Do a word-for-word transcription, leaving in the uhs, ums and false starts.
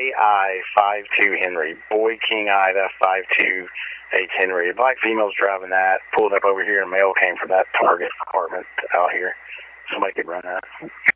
A I five two Henry. Boy King Ida five two H Henry. A black female's driving that. Pulled up over here and mail came from that Target apartment out here. Somebody could run that.